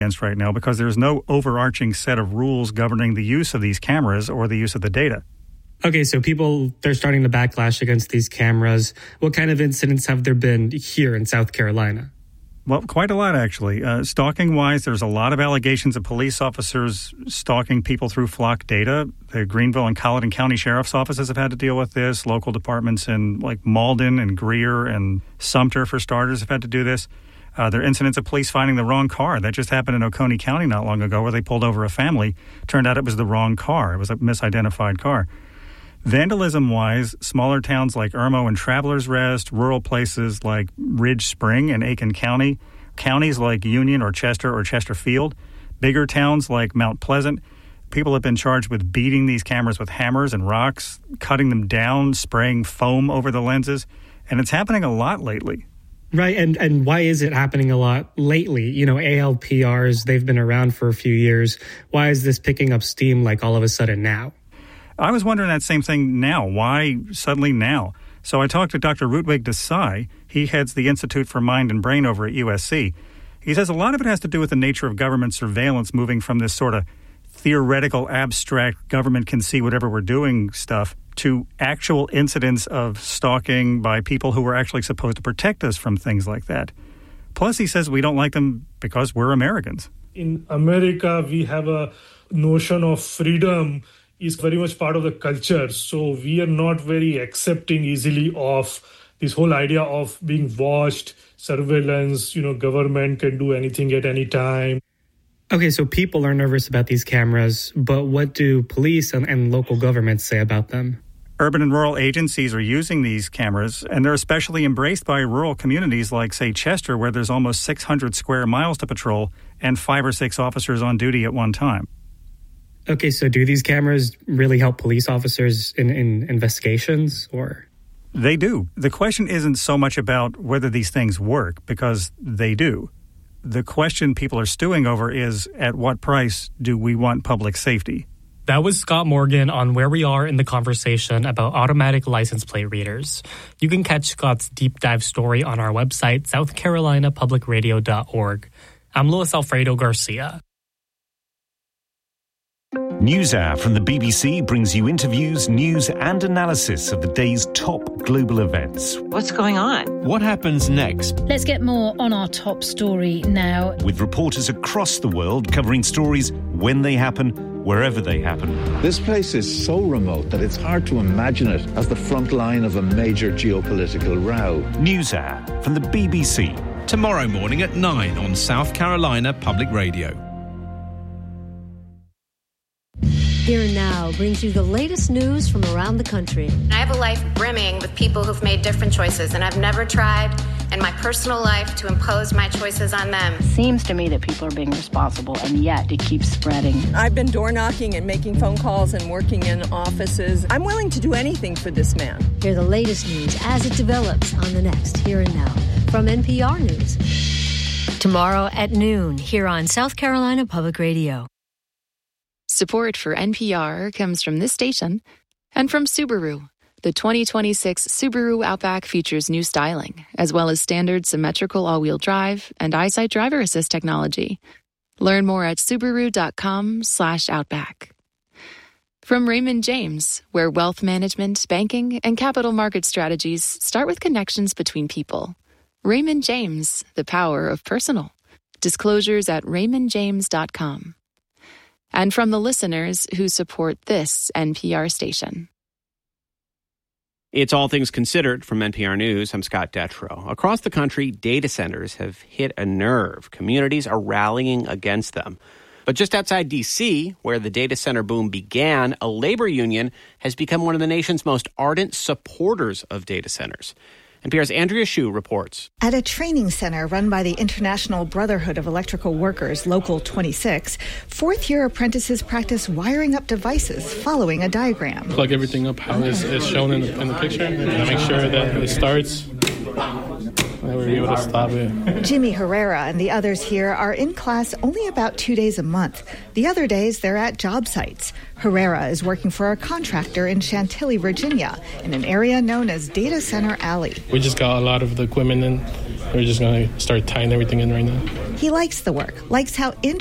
against right now because there's no overarching set of rules governing the use of these cameras or the use of the data. Okay, so people, they're starting to backlash against these cameras. What kind of incidents have there been here in South Carolina? Well, quite a lot, actually. Stalking-wise, there's a lot of allegations of police officers stalking people through flock data. The Greenville and Colleton County Sheriff's offices have had to deal with this. Local departments in like Malden and Greer and Sumter, for starters, have had to do this. There are incidents of police finding the wrong car. That just happened in Oconee County not long ago where they pulled over a family. Turned out it was the wrong car. It was a misidentified car. Vandalism-wise, smaller towns like Irmo and Travelers Rest, rural places like Ridge Spring and Aiken County, counties like Union or Chesterfield, bigger towns like Mount Pleasant, people have been charged with beating these cameras with hammers and rocks, cutting them down, spraying foam over the lenses, and it's happening a lot lately. Right, and why is it happening a lot lately? You know, ALPRs, they've been around for a few years. Why is this picking up steam like all of a sudden now? I was wondering that same thing now. Why suddenly now? So I talked to Dr. Rutwig Desai. He heads the Institute for Mind and Brain over at USC. He says a lot of it has to do with the nature of government surveillance moving from this sort of theoretical, abstract, government can see whatever we're doing stuff to actual incidents of stalking by people who were actually supposed to protect us from things like that. Plus, he says we don't like them because we're Americans. In America, we have a notion of freedom is very much part of the culture. So we are not very accepting easily of this whole idea of being watched, surveillance, government can do anything at any time. Okay, so people are nervous about these cameras, but what do police and local governments say about them? Urban and rural agencies are using these cameras, and they're especially embraced by rural communities like, say, Chester, where there's almost 600 square miles to patrol and 5 or 6 officers on duty at one time. Okay, so do these cameras really help police officers in investigations, or? They do. The question isn't so much about whether these things work, because they do. The question people are stewing over is, at what price do we want public safety? That was Scott Morgan on where we are in the conversation about automatic license plate readers. You can catch Scott's deep dive story on our website, southcarolinapublicradio.org. I'm Luis Alfredo Garcia. NewsHour from the BBC brings you interviews, news and analysis of the day's top global events. What's going on? What happens next? Let's get more on our top story now. With reporters across the world covering stories when they happen, wherever they happen. This place is so remote that it's hard to imagine it as the front line of a major geopolitical row. NewsHour from the BBC. Tomorrow morning at 9 on South Carolina Public Radio. Here and Now brings you the latest news from around the country. I have a life brimming with people who've made different choices, and I've never tried in my personal life to impose my choices on them. It seems to me that people are being responsible, and yet it keeps spreading. I've been door knocking and making phone calls and working in offices. I'm willing to do anything for this man. Hear the latest news as it develops on the next Here and Now from NPR News. Tomorrow at noon here on South Carolina Public Radio. Support for NPR comes from this station and from Subaru. The 2026 Subaru Outback features new styling, as well as standard symmetrical all-wheel drive and EyeSight driver assist technology. Learn more at Subaru.com/Outback. From Raymond James, where wealth management, banking, and capital market strategies start with connections between people. Raymond James, the power of personal. Disclosures at raymondjames.com. And from the listeners who support this NPR station. It's All Things Considered from NPR News. I'm Scott Detrow. Across the country, data centers have hit a nerve. Communities are rallying against them. But just outside D.C., where the data center boom began, a labor union has become one of the nation's most ardent supporters of data centers. NPR's Andrea Hsu reports. At a training center run by the International Brotherhood of Electrical Workers, Local 26, fourth-year apprentices practice wiring up devices following a diagram. Plug everything up how it's shown in the picture and make sure that it starts. That we're able to stop it. Jimmy Herrera and the others here are in class only about 2 days a month. The other days, they're at job sites. Herrera is working for a contractor in Chantilly, Virginia, in an area known as Data Center Alley. We just got a lot of the equipment in, we're just going to start tying everything in right now. He likes the work, likes how